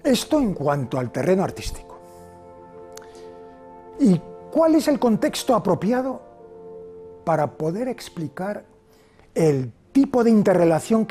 Esto en cuanto al terreno artístico. ¿Y cuál es el contexto apropiado para poder explicar el tipo de interrelación